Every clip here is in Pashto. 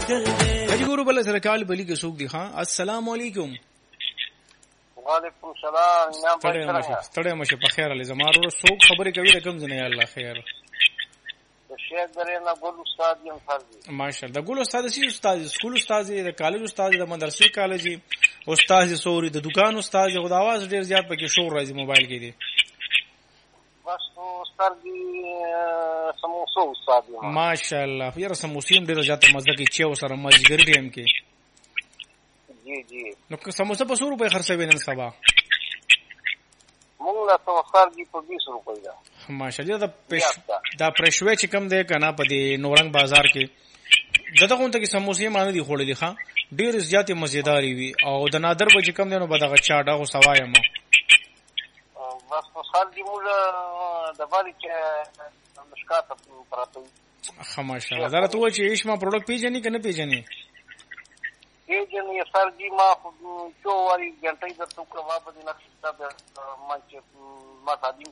اجي ګورو بل سره کال بلی کې سوق دي ها. السلام علیکم. وعلیکم السلام. ستړی مشه په خیر علي زمارو سوق خبرې کوي رقم زنه یا الله خیر. شیخ درنه ګل استاد یم فرضي. ماشاءالله. د ګل استاد سي استاد سکول استاد د کالج استاد د مدرسې کالجي استاد سوري د دکان استاد د غواز ډیر زیات پکې شور راځي موبایل کې دي. بس استاد دي سموسو استاد یم. ماشاءالله. یاره سموسیم ډیر زیات مزه کې چې وسره ماجګری ټیم کې. جی جی. نو که سموسه په 100 روپے خرڅوي نن سبا. مونږ لا سموسار دي په 20 روپے دا. ماشاءالله. دا پرشوي چې کم دی کنه په دې نورنګ بازار کې دغه غونډه کې سموسې مان دي خوړلې ښا ډېر زیاتې مزیداری وي او د نادر به چې کم دی نو بدغه چاډه خو سوایم. بس سموسار دي موږ د باندې چې مشکات پراته. ماشاءالله. دا ته و چې ایشما پروډکټ پیژنې کنه پیژنې؟ پیژنې سر دي ما څو واری ګنټې د ټوکر واپس نه کړه ما چې ما تادیم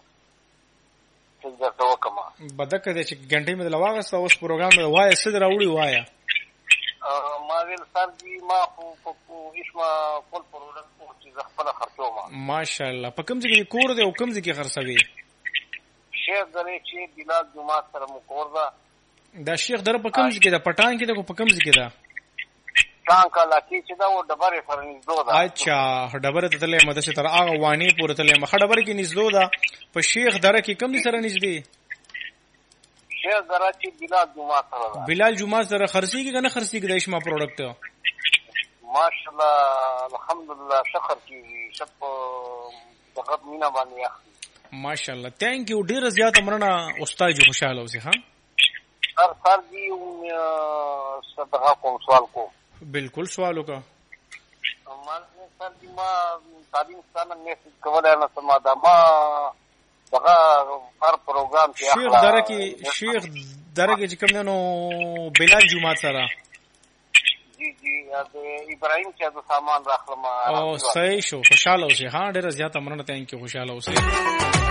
بدک دې چې ګنټې مې لواغسته اوس پروګرام مې وای څه دراوړي وایا ما ویل سر دي ما خو اسما خپل پروډکټ چې خپل خرڅوم. ماشاءالله. په کوم ځای کې کور دی او کوم ځای کې خرڅوي؟ شیخ درې چې بلال جمعه سره مو کور دا. دا شیخ در په کوم ځای کې دا پټان کې دا په کوم ځای کې دا؟ څنګه لاکي چې دا و ډبره فرنځدو دا. اچھا ډبره ته تلې مده تر هغه وانی پورته تلې مخ ډبره کې نږدې دا په شیخ دره کې کوم سره نږدې؟ شیخ دره چې بلال جمعه سره. بلال جمعه سره خرڅي کې کنه خرڅي کې د اشما پروډکټ؟ ماشاءالله الحمدلله شکر کی شپ دغه مینا باندې اخلي. ماشاءالله. ثانک یو. ډیر زیات امرنا استاد جو خوشاله اوسه ها. سر جی صدقه کوم سوال کو. بالکل سوالو کا. مان سر جی ما تعلیم ستانه میسج کولای نه سماده ما دغه هر پروګرام کې شیخ دره کې چې کوم نو بلال جمعه سره. جی جی ابراهيم چې د سامان راخلم. او صحیح شو. خوشاله اوسه ها. ډیر زیات امرنا ثانک یو. خوشاله اوسه.